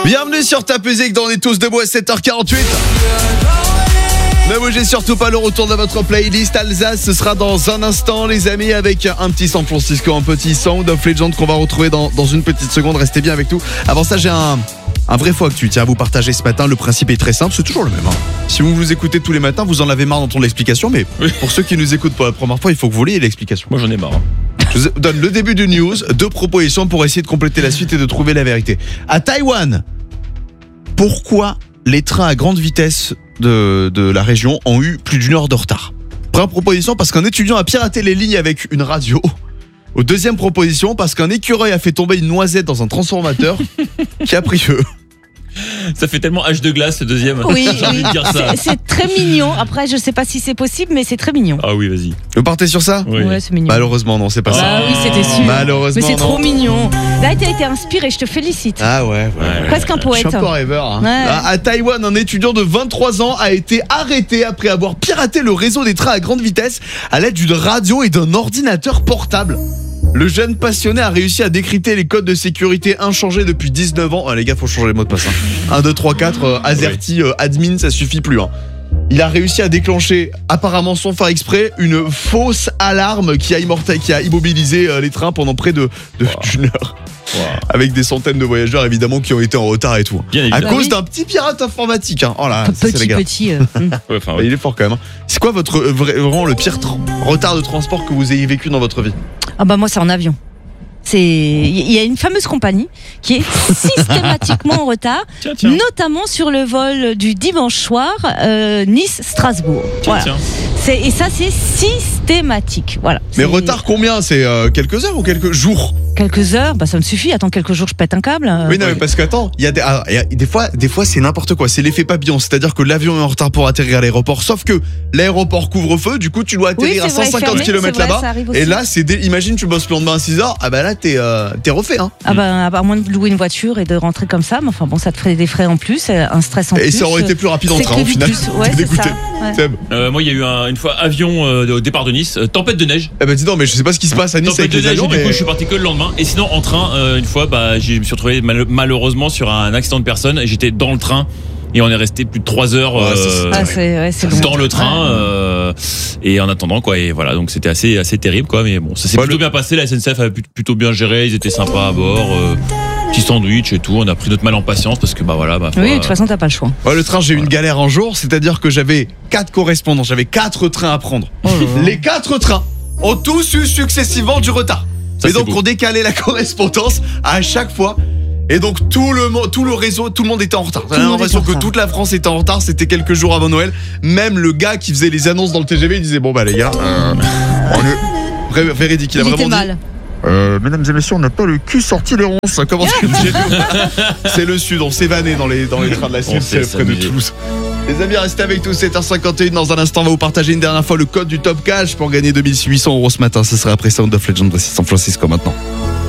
Bienvenue sur Ta Musique dans On est tous debout à 7h48. Ne bougez surtout pas, le retour de votre playlist Alsace, ce sera dans un instant les amis, avec un petit San Francisco, un petit Sound of Legend qu'on va retrouver dans une petite seconde. Restez bien avec nous. Avant ça, j'ai un vrai faux actu, tiens, à vous partager ce matin. Le principe est très simple, c'est toujours le même. Si vous nous écoutez tous les matins, vous en avez marre d'entendre l'explication, mais pour ceux qui nous écoutent pour la première fois, il faut que vous l'ayez l'explication. Moi j'en ai marre. Je vous donne le début du news, 2 propositions pour essayer de compléter la suite et de trouver la vérité. À Taïwan, pourquoi les trains à grande vitesse de la région ont eu plus d'une heure de retard? Première proposition, parce qu'un étudiant a piraté les lignes avec une radio. Aux deuxième proposition, parce qu'un écureuil a fait tomber une noisette dans un transformateur qui a pris feu. Ça fait tellement H de glace ce deuxième. Oui, J'ai envie de dire ça. c'est très mignon. Après, je sais pas si c'est possible, mais c'est très mignon. Ah oui, vas-y. Vous partez sur ça? Oui. Ouais, c'est mignon. Malheureusement, non, c'est pas ça. Ah oui, c'était sûr. Malheureusement, mais c'est non. trop mignon. Là, t'as été inspiré, je te félicite. Ah ouais. Presque un Je poète. suis un peu rêveur. Hein. Ouais. À Taïwan, un étudiant de 23 ans a été arrêté après avoir piraté le réseau des trains à grande vitesse à l'aide d'une radio et d'un ordinateur portable. Le jeune passionné a réussi à décrypter les codes de sécurité inchangés depuis 19 ans. Ah, les gars, faut changer les mots de passe. 1, 2, 3, 4, AZERTY, admin, ça suffit plus. Il a réussi à déclencher, apparemment sans faire exprès, une fausse alarme qui a immobilisé les trains pendant près d'une heure. Wow. Avec des centaines de voyageurs évidemment qui ont été en retard et tout. Bien À évidemment. cause d'un petit pirate informatique. Oh là, c'est la guerre. Petit. Ouais, enfin, ouais. Il est fort quand même. C'est quoi votre vraiment le pire retard de transport que vous ayez vécu dans votre vie? Ah bah moi, c'est en avion. Il y a une fameuse compagnie qui est systématiquement en retard, Tiens. notamment sur le vol du dimanche soir Nice-Strasbourg. Voilà. Tiens. Et ça, c'est systématique. Voilà. Mais C'est retard combien? C'est quelques heures ou quelques jours? quelques heures, bah ça me suffit. Attends quelques jours, je pète un câble. Oui, non, mais parce qu'attends, il y a des fois c'est n'importe quoi. C'est l'effet papillon, c'est-à-dire que l'avion est en retard pour atterrir à l'aéroport. Sauf que l'aéroport couvre-feu, du coup tu dois atterrir Oui, à c'est vrai, 150 fermé, km c'est vrai, là-bas. ça arrive aussi. Et là, imagine tu bosses le lendemain à 6h, ah bah là t'es refait. Hein. Ah bah à moins de louer une voiture et de rentrer comme ça, mais enfin bon, ça te ferait des frais en plus, un stress en plus. Et ça aurait été plus rapide en C'est train que au du final. plus. Ouais, T'es c'est dégoûté. ça. Ouais. Seb. Moi il y a eu une fois avion au départ de Nice, tempête de neige. Eh bah dis donc, mais je sais pas ce qui se passe à Nice Tempête avec de les neige, avions. du Mais... coup je suis parti que le lendemain. Et sinon en train, une fois je me suis retrouvé malheureusement sur un accident de personne et j'étais dans le train et on est resté plus de 3 heures C'est long. dans le train et en attendant quoi, et voilà, donc c'était assez terrible quoi, mais bon ça s'est plutôt bien passé. La SNCF avait plutôt bien géré, ils étaient sympas à bord, petit sandwich et tout. On a pris notre mal en patience parce que Oui, de toute façon t'as pas le choix. Ouais, le train, j'ai eu une galère un jour, c'est-à-dire que j'avais 4 correspondants, j'avais 4 trains à prendre. Les 4 trains ont tous eu successivement du retard. Ça, et c'est donc beau. on décalait la correspondance à chaque fois. Et donc tout le réseau, tout le monde était en retard. J'avais le monde l'impression était en que retard. toute la France était en retard. C'était quelques jours avant Noël. Même le gars qui faisait les annonces dans le TGV, il disait bon bah les gars, on est véridique. Il a Il était vraiment dit. mal. Mesdames et messieurs, on n'a pas le cul sorti les ronces. Ça commence comme chez nous. C'est le sud, on s'est vanné dans les trains de la On sait SNCF près de s'amuser. Toulouse. Les amis, restez avec tous, 7h51. Dans un instant, on va vous partager une dernière fois le code du Top Cash pour gagner 2800 € ce matin. Ce sera après Sound of Legend. Voici San Francisco maintenant.